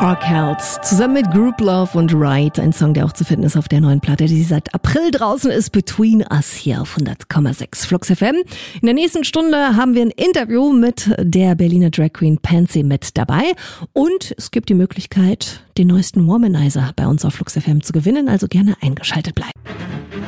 Parkhouse zusammen mit Group Love und Ride, ein Song, der auch zu finden ist auf der neuen Platte, die seit April draußen ist, Between Us hier auf 100,6 Flux FM. In der nächsten Stunde haben wir ein Interview mit der Berliner Drag Queen Pansy mit dabei und es gibt die Möglichkeit, den neuesten Womanizer bei uns auf Flux FM zu gewinnen, also gerne eingeschaltet bleiben.